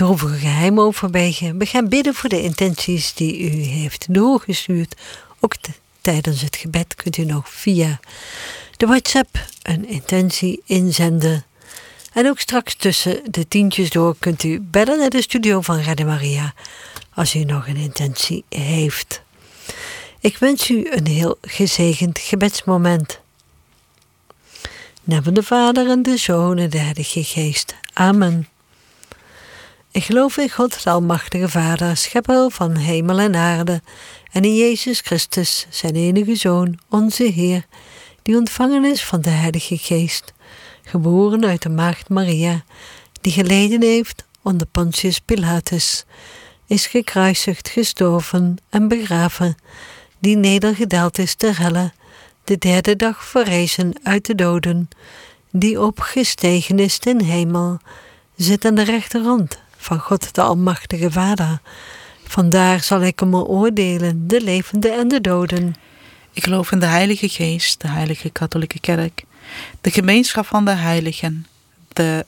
droevige geheim overwegen. We gaan bidden voor de intenties die u heeft doorgestuurd. Ook tijdens het gebed kunt u nog via de WhatsApp een intentie inzenden. En ook straks tussen de tientjes door kunt u bellen naar de studio van Radio Maria als u nog een intentie heeft. Ik wens u een heel gezegend gebedsmoment. In de naam van de Vader en de Zoon en de Heilige Geest. Amen. Ik geloof in God, de Almachtige Vader, schepper van hemel en aarde, en in Jezus Christus, zijn enige Zoon, onze Heer, die ontvangen is van de Heilige Geest, geboren uit de maagd Maria, die geleden heeft onder Pontius Pilatus, is gekruisigd, gestorven en begraven, die nedergedaald is ter helle, de derde dag verrezen uit de doden, die opgestegen is ten hemel, zit aan de rechterhand van God de Almachtige Vader. Vandaar zal ik hem oordelen, de levenden en de doden. Ik geloof in de Heilige Geest, de Heilige Katholieke Kerk, de gemeenschap van de heiligen, de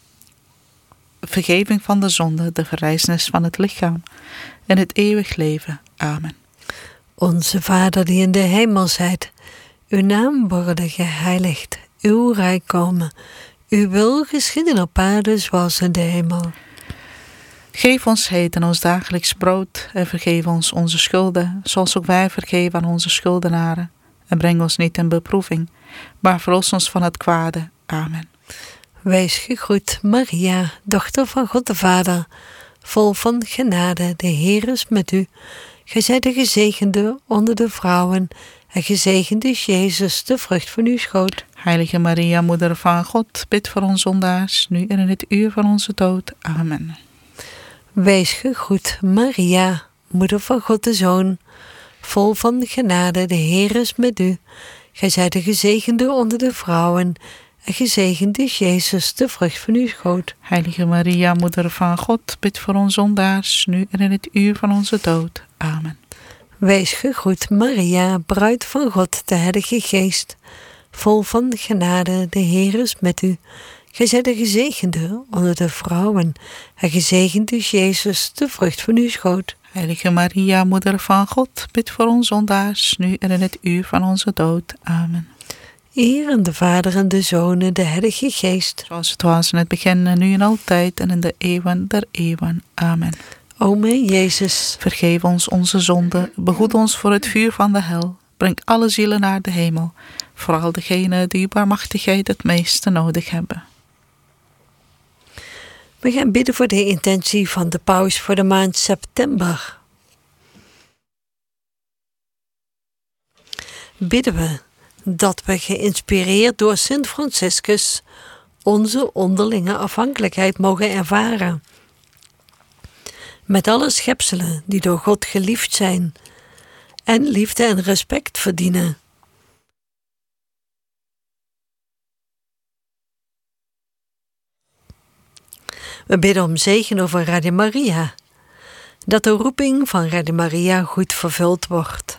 vergeving van de zonde, de verrijzenis van het lichaam en het eeuwig leven. Amen. Onze Vader die in de hemel zijt, uw naam worden geheiligd, uw rijk komen, uw wil geschieden op aarde zoals in de hemel. Geef ons heden ons dagelijks brood en vergeef ons onze schulden, zoals ook wij vergeven aan onze schuldenaren. En breng ons niet in beproeving, maar verlos ons van het kwade. Amen. Wees gegroet, Maria, dochter van God de Vader, vol van genade, de Heer is met u. Gij zijt de gezegende onder de vrouwen, en gezegend is Jezus, de vrucht van uw schoot. Heilige Maria, Moeder van God, bid voor ons zondaars, nu en in het uur van onze dood. Amen. Wees gegroet, Maria, moeder van God de Zoon, vol van genade, de Heer is met u. Gij zijt de gezegende onder de vrouwen, en gezegend is Jezus, de vrucht van uw schoot. Heilige Maria, Moeder van God, bid voor ons zondaars, nu en in het uur van onze dood. Amen. Wees gegroet, Maria, bruid van God, de Heilige Geest, vol van genade, de Heer is met u. Gij zijt de gezegende onder de vrouwen, en gezegend is Jezus, de vrucht van uw schoot. Heilige Maria, Moeder van God, bid voor ons zondaars, nu en in het uur van onze dood. Amen. Eer aan de Vader en de Zoon en de Heilige Geest. Zoals het was in het begin en nu en altijd en in de eeuwen der eeuwen. Amen. O mijn Jezus, vergeef ons onze zonden, behoed ons voor het vuur van de hel. Breng alle zielen naar de hemel, vooral degenen die uw barmhartigheid het meeste nodig hebben. We gaan bidden voor de intentie van de paus voor de maand september. Bidden we dat we geïnspireerd door Sint Franciscus onze onderlinge afhankelijkheid mogen ervaren. Met alle schepselen die door God geliefd zijn en liefde en respect verdienen. We bidden om zegen over Radio Maria, dat de roeping van Radio Maria goed vervuld wordt.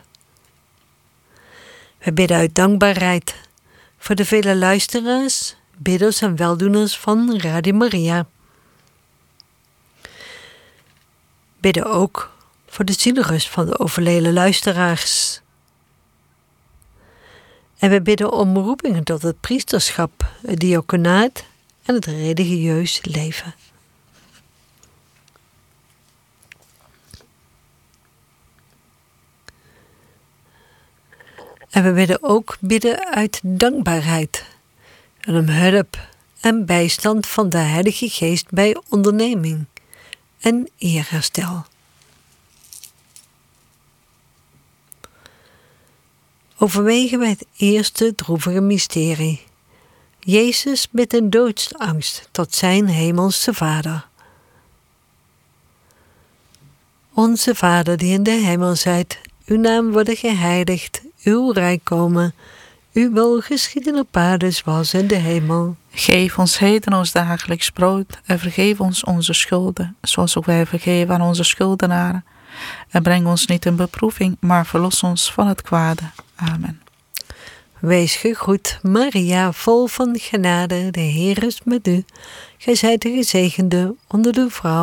We bidden uit dankbaarheid voor de vele luisteraars, bidders en weldoeners van Radio Maria. Bidden ook voor de zielerust van de overleden luisteraars. En we bidden om roepingen tot het priesterschap, het diaconaat en het religieus leven. En we willen ook bidden uit dankbaarheid en om hulp en bijstand van de Heilige Geest bij onderneming en eerherstel. Overwegen we het eerste droevige mysterie. Jezus met een doodsangst tot zijn hemelse Vader. Onze Vader die in de hemel zijt, uw naam worden geheiligd, uw rijk komen, uw wil geschieden op aarde zoals in de hemel. Geef ons heden ons dagelijks brood en vergeef ons onze schulden, zoals ook wij vergeven aan onze schuldenaren. En breng ons niet in beproeving, maar verlos ons van het kwade. Amen. Wees gegroet, Maria, vol van genade, de Heer is met u. Gij zijt de gezegende onder de vrouwen.